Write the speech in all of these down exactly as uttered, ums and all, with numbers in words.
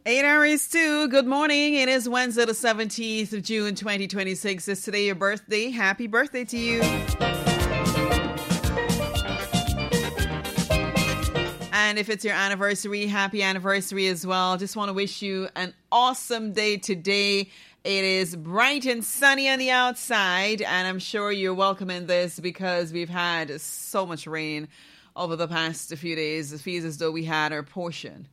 Eight hours two. Good morning. It is Wednesday, the seventeenth of June, twenty twenty-six. Is today your birthday? Happy birthday to you. And if it's your anniversary, happy anniversary as well. Just want to wish you an awesome day today. It is bright and sunny on the outside, and I'm sure you're welcoming this because we've had so much rain over the past few days. It feels as though we had our portion.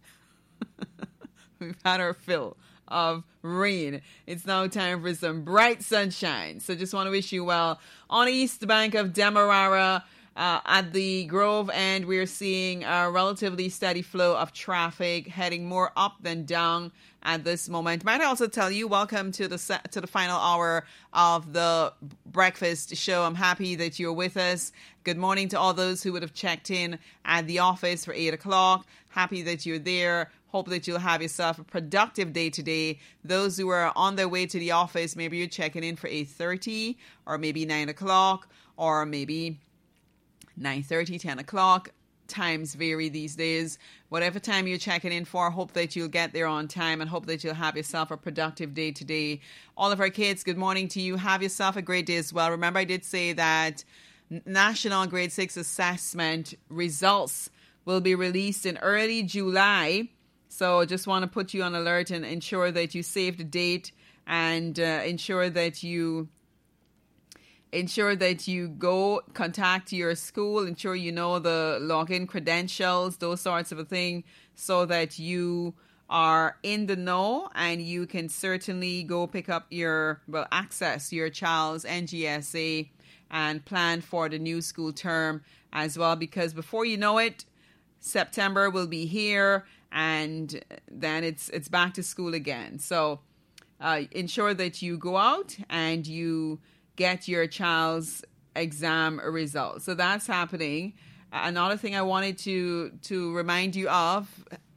We've had our fill of rain. It's now time for some bright sunshine. So just want to wish you well. On the east bank of Demerara, uh, at the Grove end, we're seeing a relatively steady flow of traffic heading more up than down at this moment. Might I also tell you, welcome to the se- to the final hour of the breakfast show. I'm happy that you're with us. Good morning to all those who would have checked in at the office for eight o'clock. Happy that you're there. Hope that you'll have yourself a productive day today. Those who are on their way to the office, maybe you're checking in for eight thirty or maybe nine o'clock or maybe nine thirty, ten o'clock. Times vary these days. Whatever time you're checking in for, hope that you'll get there on time and hope that you'll have yourself a productive day today. All of our kids, good morning to you. Have yourself a great day as well. Remember, I did say that National Grade six Assessment results will be released in early July. So just want to put you on alert and ensure that you save the date and uh, ensure that you ensure that you go contact your school, ensure you know the login credentials, those sorts of a thing, so that you are in the know and you can certainly go pick up your, well, access your child's N G S A and plan for the new school term as well, because before you know it, September will be here. And then it's it's back to school again. So uh, ensure that you go out and you get your child's exam results. So that's happening. Uh, another thing I wanted to to remind you of,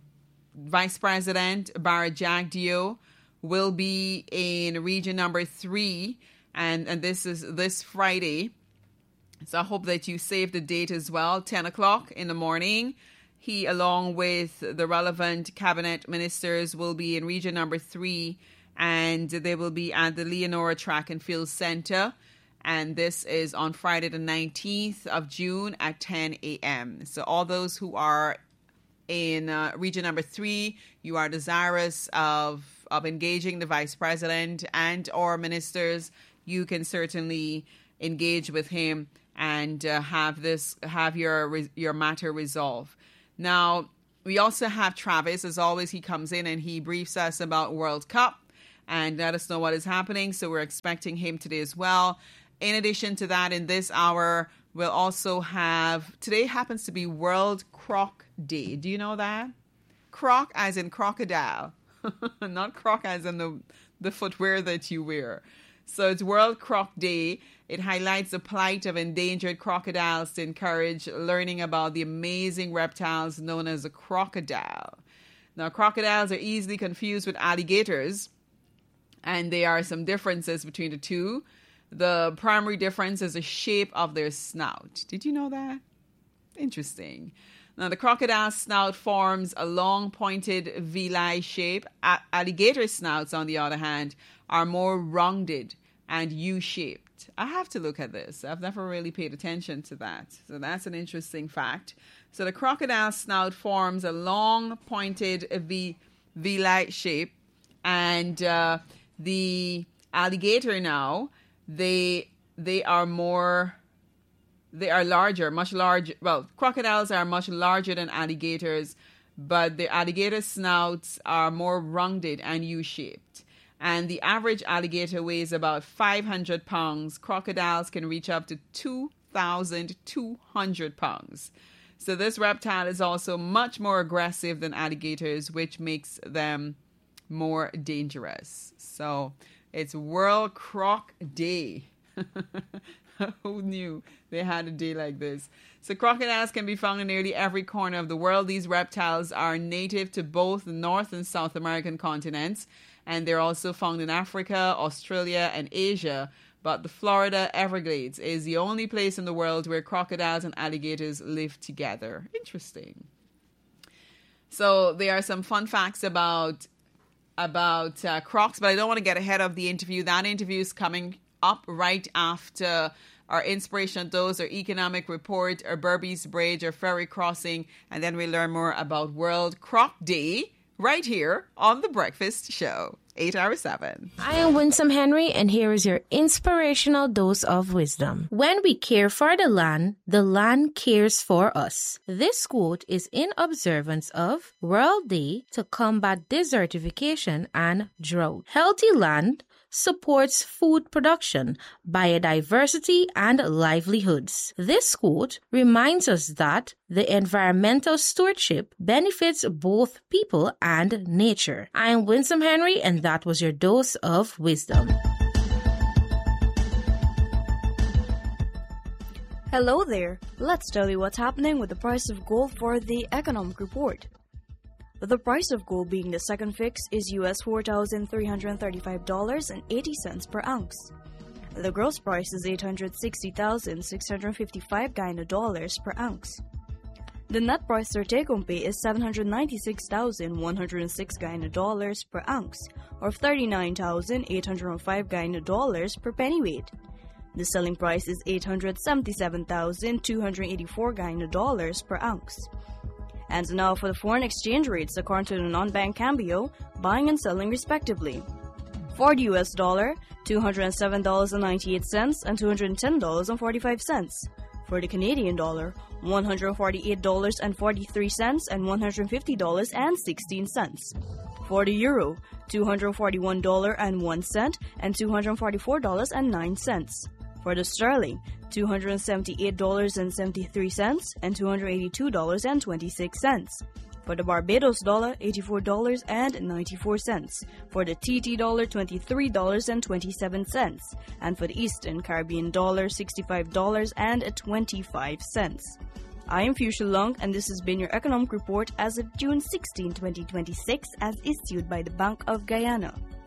Vice President Barrett Jagdeo will be in region number three, and, and this is this Friday. So I hope that you save the date as well, ten o'clock in the morning. He, along with the relevant cabinet ministers, will be in region number three, and they will be at the Leonora Track and Field Center. And this is on Friday the nineteenth of June at ten a.m. So all those who are in uh, region number three, you are desirous of, of engaging the vice president and or ministers, you can certainly engage with him and uh, have this have your your matter resolved. Now, we also have Travis. As always, he comes in and he briefs us about World Cup and let us know what is happening. So we're expecting him today as well. In addition to that, in this hour, we'll also have, today happens to be World Croc Day. Do you know that? Croc as in crocodile, not croc as in the, the footwear that you wear. So it's World Croc Day. It highlights the plight of endangered crocodiles to encourage learning about the amazing reptiles known as a crocodile. Now, crocodiles are easily confused with alligators, and there are some differences between the two. The primary difference is the shape of their snout. Did you know that? Interesting. Now, the crocodile snout forms a long, pointed V-like shape. A- alligator snouts, on the other hand, are more rounded and U-shaped. I have to look at this. I've never really paid attention to that. So that's an interesting fact. So the crocodile snout forms a long, pointed V, V-like shape. And uh, the alligator now, they they are more... They are larger, much larger. Well, crocodiles are much larger than alligators, but the alligator snouts are more rounded and U-shaped. And the average alligator weighs about five hundred pounds. Crocodiles can reach up to two thousand two hundred pounds. So this reptile is also much more aggressive than alligators, which makes them more dangerous. So it's World Croc Day. Who knew they had a day like this? So crocodiles can be found in nearly every corner of the world. These reptiles are native to both the North and South American continents, and they're also found in Africa, Australia, and Asia. But the Florida Everglades is the only place in the world where crocodiles and alligators live together. Interesting. So there are some fun facts about about uh, Crocs, but I don't want to get ahead of the interview. That interview is coming up right after our inspirational dose, our economic report, our Berbice Bridge, our ferry crossing, and then we learn more about World Croc Day right here on The Breakfast Show, eight hour seven. I am Winsome Henry, and here is your inspirational dose of wisdom. When we care for the land, the land cares for us. This quote is in observance of World Day to combat desertification and drought. Healthy land supports food production, biodiversity, and livelihoods. This quote reminds us that the environmental stewardship benefits both people and nature. I am Winsome Henry, and that was your dose of wisdom. Hello there. Let's tell you what's happening with the price of gold for the economic report. The price of gold being the second fix is U S four thousand three hundred thirty-five dollars and eighty cents per ounce. The gross price is eight hundred sixty thousand six hundred fifty-five Guyana dollars per ounce. The net price for take-home pay is seven hundred ninety-six thousand one hundred six Guyana dollars per ounce, or thirty-nine thousand eight hundred five Guyana dollars per pennyweight. The selling price is eight hundred seventy-seven thousand two hundred eighty-four Guyana dollars per ounce. And now for the foreign exchange rates according to the non-bank Cambio, buying and selling respectively. For the U S dollar, two hundred seven dollars and ninety-eight cents and two hundred ten dollars and forty-five cents. For the Canadian dollar, one hundred forty-eight dollars and forty-three cents and one hundred fifty dollars and sixteen cents. For the euro, two hundred forty-one dollars and one cent and two hundred forty-four dollars and nine cents. For the sterling, two hundred seventy-eight dollars and seventy-three cents and two hundred eighty-two dollars and twenty-six cents. For the Barbados dollar, eighty-four dollars and ninety-four cents. For the T T dollar, twenty-three dollars and twenty-seven cents. And for the Eastern Caribbean dollar, sixty-five dollars and twenty-five cents. I am Fuchsia Long, and this has been your economic report as of June sixteenth, twenty twenty-six, as issued by the Bank of Guyana.